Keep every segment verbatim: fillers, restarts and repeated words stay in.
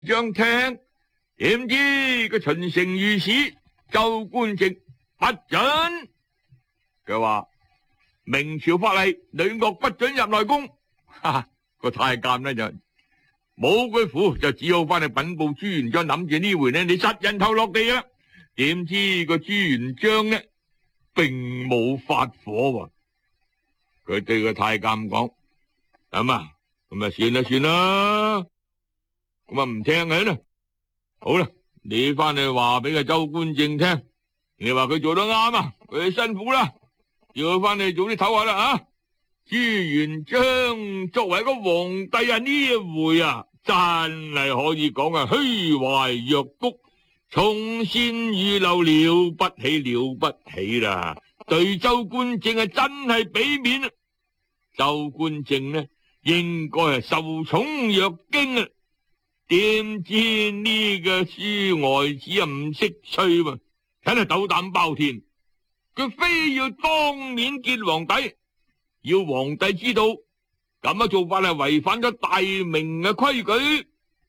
張聽，點知個秦城御史州官正不准。佢話明朝法例，女樂不准入內宮。哈哈，個太監呢就冇佢符，就只好翻去稟報朱元璋，諗住呢回呢你實人頭落地啦。點知個朱元璋呢並冇發火，佢對個太監講：咁啊，咁啊算啦算啦，咁啊唔聽佢啦。好啦，你翻去話俾個州官正聽，你話佢做得啱啊，佢辛苦啦，叫佢翻去早啲唞下啦啊！朱元璋作為一個皇帝啊，呢一回啊真係可以講啊虛懷若谷，從善如流，了不起了不起啦！對州官正係真係俾面啊！州官正呢應該係受寵若驚啊！點知呢個書呆子啊唔識趣嘛，真係斗膽包天，佢非要當面見皇帝，要皇帝知道咁樣做法係違反咗大明嘅規矩。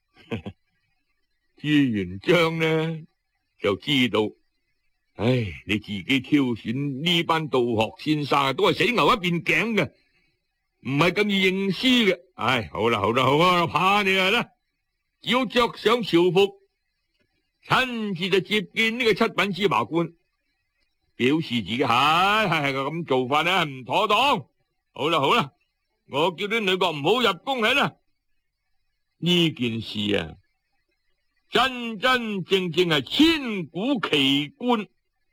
朱元璋呢就知道，唉，你自己挑選呢班道學先生啊，都係死牛一邊頸嘅，唔係咁易認輸嘅。唉，好啦好啦好啦，怕你啊啦！只好着上朝服，親自就接見呢個七品芝麻官，表示自己係係係咁做法咧唔妥當。好啦好啦，我叫啲女角唔好入宮係啦。呢件事啊，真真正正係千古奇觀。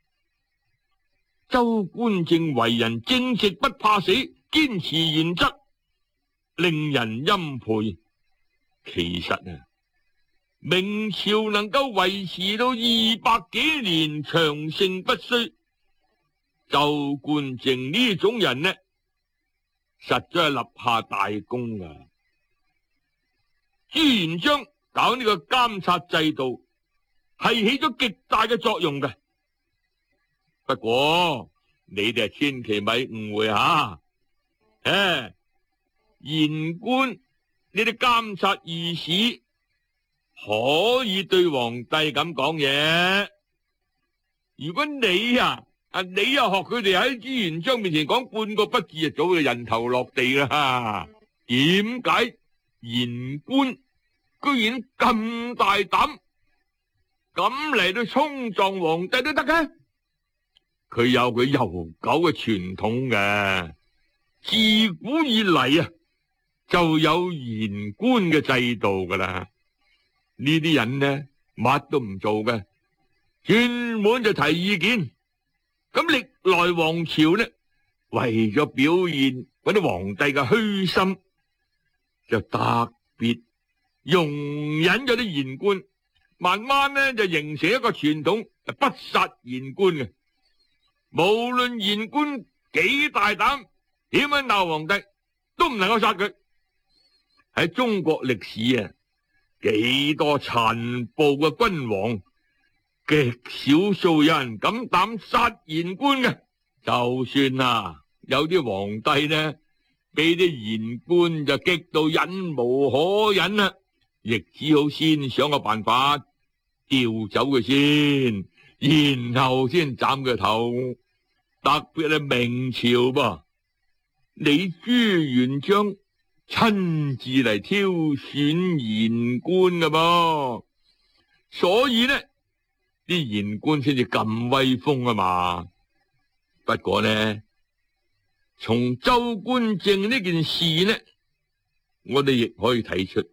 州官正為人正直不怕死，堅持原則，令人欽佩。其實啊，明朝能夠維持到二百幾年長盛不衰，州官正呢種人呢，實在係立下大功啊！朱元璋搞呢個監察制度係起咗極大嘅作用嘅。不過你哋係千祈咪誤會下，誒，言官呢啲監察御史可以對皇帝咁講嘢。如果你啊啊你又學佢哋喺朱元璋面前講半個不字，就早就人頭落地啦。點解言官居然咁大膽，咁嚟到衝撞皇帝都得嘅？佢有佢悠久嘅傳統嘅，自古以嚟啊就有言官嘅制度噶啦。呢啲人呢乜都唔做嘅，專門就提意見。咁歷來王朝呢，為咗表現嗰啲皇帝嘅虛心，就特別容忍咗啲言官，慢慢呢就形成一個傳統，不殺言官嘅。無論言官幾大膽，點樣鬧皇帝，都唔能夠殺佢。喺中國歷史啊，幾多殘暴嘅君王，極少數有人敢膽殺言官嘅。就算啊，有啲皇帝呢，俾啲言官就激到忍無可忍啦，亦只好先想個辦法調走佢先，然後先斬佢頭。特別係明朝噃，你朱元璋親自嚟挑選言官㗎噃，所以呢啲言官先至咁威風啊嘛。不過呢，從州官正呢件事呢，我哋亦可以睇出，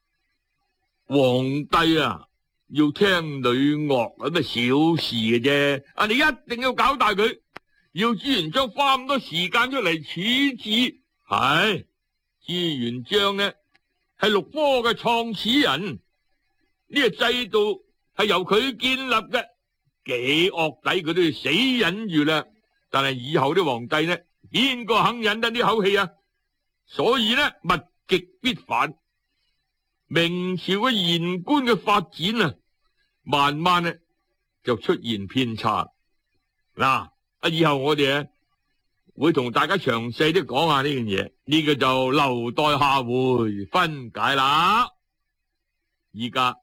皇帝啊要聽女樂咁咩小事嘅啫，啊你一定要搞大佢，要朱元璋花咁多時間出嚟處置。係朱元璋呢係六科嘅創始人，呢個制度係由佢建立嘅，幾惡底佢都要死忍住啦。但係以後啲皇帝呢，邊個肯忍得呢口氣啊？所以呢，物極必反。明朝嘅言官嘅發展啊，慢慢呢就出現偏差。嗱，啊以後我哋啊會同大家詳細啲講下呢樣嘢，呢個就留待下回分解啦。 而家